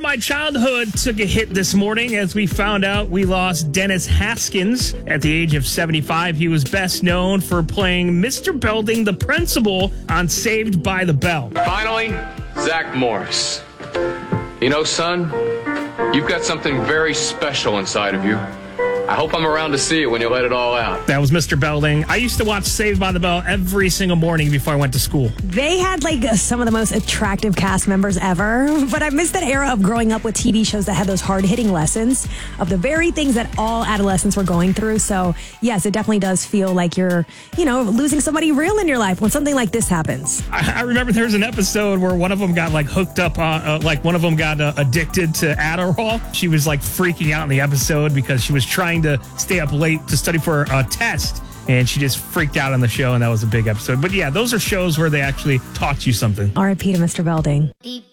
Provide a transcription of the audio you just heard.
my childhood took a hit this morning as we found out we lost Dennis Haskins at the age of 75. He was best known for playing Mr. Belding, the principal, on Saved by the Bell. Finally, Zach Morris. You know, son, you've got something very special inside of you. I hope I'm around to see it when you let it all out. That was Mr. Belding. I used to watch Saved by the Bell every single morning before I went to school. They had some of the most attractive cast members ever, but I miss that era of growing up with TV shows that had those hard-hitting lessons of the very things that all adolescents were going through. So, yes, it definitely does feel like you're, losing somebody real in your life when something like this happens. I remember there was an episode where one of them got hooked up on, one of them got addicted to Adderall. She was freaking out in the episode because she was trying to stay up late to study for a test, and she just freaked out on the show, and that was a big episode. But yeah, those are shows where they actually taught you something. R.I.P. to Mr. Belding.